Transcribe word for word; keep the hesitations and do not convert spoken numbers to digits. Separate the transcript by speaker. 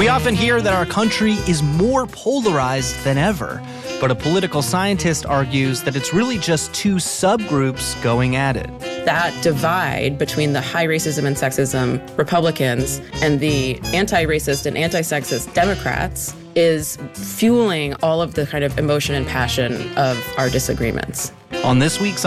Speaker 1: We often hear that our country is more polarized than ever, but a political scientist argues that it's really just two subgroups going at it.
Speaker 2: That divide between the high racism and sexism Republicans and the anti-racist and anti-sexist Democrats is fueling all of the kind of emotion and passion of our disagreements.
Speaker 1: On this week's